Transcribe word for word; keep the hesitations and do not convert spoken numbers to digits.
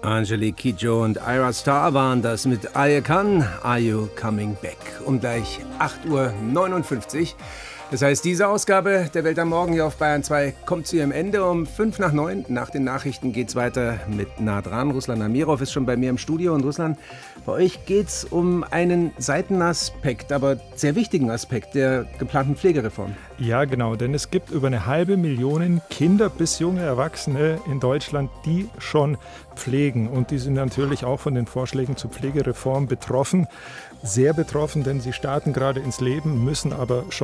Angelique Kidjo und Ira Starr waren das mit Aye Can, Are You Coming Back? Um gleich acht Uhr neunundfünfzig. Das heißt, diese Ausgabe der Welt am Morgen hier auf Bayern zwei kommt zu ihrem Ende. Um fünf nach neun nach den Nachrichten geht's weiter mit Nah dran. Ruslan Amirov ist schon bei mir im Studio. Und Ruslan, bei euch geht's um einen Seitenaspekt, aber sehr wichtigen Aspekt der geplanten Pflegereform. Ja, genau, denn es gibt über eine halbe Million Kinder bis junge Erwachsene in Deutschland, die schon pflegen. Und die sind natürlich auch von den Vorschlägen zur Pflegereform betroffen. Sehr betroffen, denn sie starten gerade ins Leben, müssen aber schon